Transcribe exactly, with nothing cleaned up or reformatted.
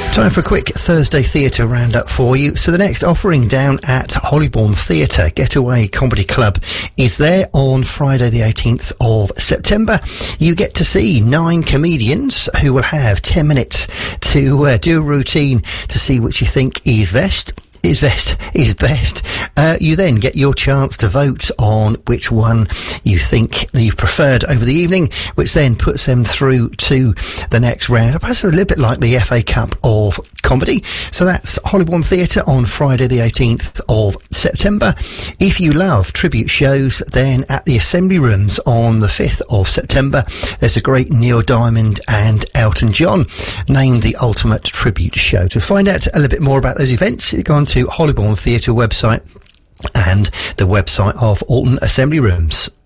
Time for a quick Thursday theatre roundup for you. So the next offering down at Hollybourne Theatre Getaway Comedy Club is there on Friday the eighteenth of September. You get to see nine comedians who will have ten minutes to uh, do a routine to see which you think is best. Is best, is best. Uh, you then get your chance to vote on which one you think you've preferred over the evening, which then puts them through to the next round. I suppose a little bit like the F A Cup of comedy. So that's Hollybourne Theatre on Friday the eighteenth of September. If you love tribute shows, then at the Assembly Rooms on the fifth of September, there's a great Neil Diamond and Elton John named the ultimate tribute show. To find out a little bit more about those events, you go on to Hollybourne Theatre website and the website of Alton Assembly Rooms.